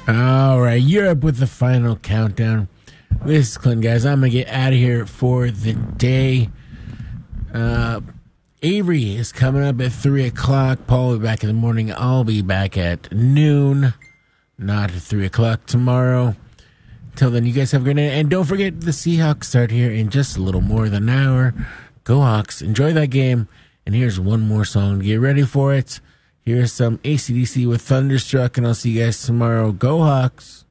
All right, you're up with the final countdown. This is Clint, guys. I'm going to get out of here for the day. Avery is coming up at 3 o'clock. Paul will be back in the morning. I'll be back at noon, not at 3 o'clock tomorrow. Till then, you guys have a great night. And don't forget, the Seahawks start here in just a little more than an hour. Go Hawks. Enjoy that game. And here's one more song to get ready for it. Here's some AC/DC with Thunderstruck, and I'll see you guys tomorrow. Go Hawks.